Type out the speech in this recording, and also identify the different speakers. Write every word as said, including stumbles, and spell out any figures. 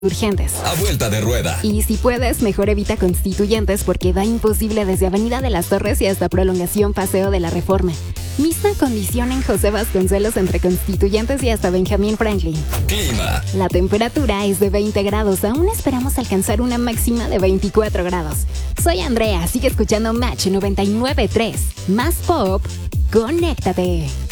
Speaker 1: urgentes.
Speaker 2: A vuelta de rueda.
Speaker 1: Y si puedes, mejor evita Constituyentes porque va imposible desde Avenida de las Torres y hasta Prolongación Paseo de la Reforma. Misma condición en José Vasconcelos entre Constituyentes y hasta Benjamín Franklin.
Speaker 2: Clima.
Speaker 1: La temperatura es de veinte grados, aún esperamos alcanzar una máxima de veinticuatro grados. Soy Andrea, sigue escuchando Match noventa y nueve punto tres. Más pop, conéctate.